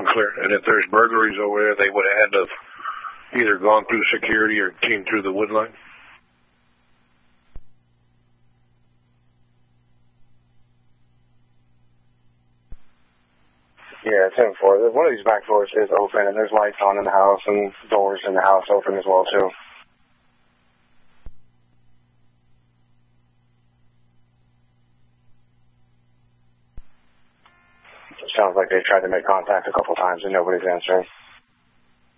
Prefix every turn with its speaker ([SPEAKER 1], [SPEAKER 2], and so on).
[SPEAKER 1] clear. And if there's burglaries over there, they would have had to have either gone through security or came through the wood line.
[SPEAKER 2] Yeah, 10-4. One of these back doors is open, and there's lights on in the house, and doors in the house open as well, too. It sounds like they tried to make contact a couple times, and nobody's answering.